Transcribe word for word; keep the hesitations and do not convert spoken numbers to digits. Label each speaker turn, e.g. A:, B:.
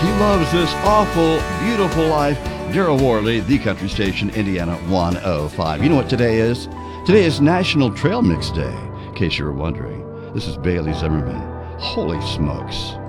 A: He loves this awful, beautiful life. Daryl Worley, the country station, Indiana one oh five. You know what today is? Today is National Trail Mix Day, in case you were wondering. This is Bailey Zimmerman. Holy smokes.